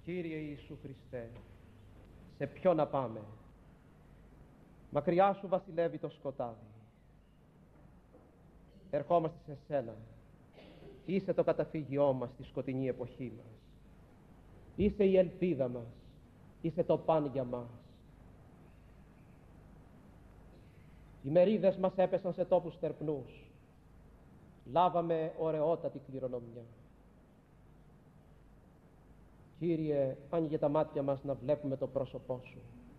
Κύριε Ιησού Χριστέ, σε ποιο να πάμε? Μακριά σου βασιλεύει το σκοτάδι. Ερχόμαστε σε σένα. Είσαι το καταφύγιό μας στη σκοτεινή εποχή μας. Είσαι η ελπίδα μας. Είσαι το παν για μας. Οι μερίδες μας έπεσαν σε τόπους τερπνούς. Λάβαμε ωραιότατη κληρονομιά. Κύριε, άνοιγε τα μάτια μας να βλέπουμε το πρόσωπό Σου.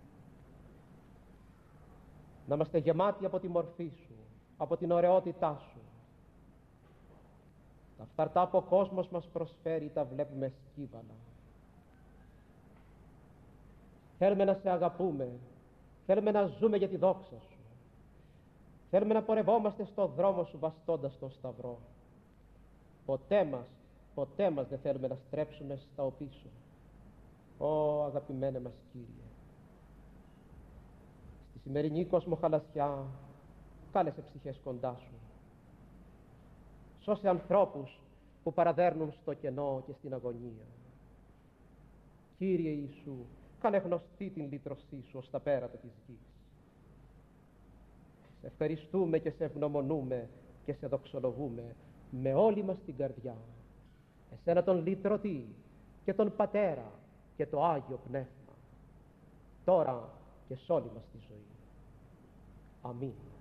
Να είμαστε γεμάτοι από τη μορφή Σου, από την ωραιότητά Σου. Τα φθαρτά που ο κόσμος μας προσφέρει τα βλέπουμε σκύβαλα. Θέλουμε να Σε αγαπούμε. Θέλουμε να ζούμε για τη δόξα Σου. Θέλουμε να πορευόμαστε στο δρόμο Σου βαστώντας τον σταυρό. Ποτέ μας δεν θέλουμε να στρέψουμε στα οπίσω. Ω αγαπημένε μας Κύριε, στη σημερινή κοσμοχαλασιά κάλεσε ψυχές κοντά Σου. Σώσε ανθρώπους που παραδέρνουν στο κενό και στην αγωνία. Κύριε Ιησού, κάνε γνωστή την λύτρωσή Σου ως τα πέρατα της γης. Σε ευχαριστούμε και Σε ευγνωμονούμε και Σε δοξολογούμε με όλη μας την καρδιά. Εσένα τον λυτρωτή και τον Πατέρα και το Άγιο Πνεύμα, τώρα και σ' όλη μας τη ζωή. Αμήν.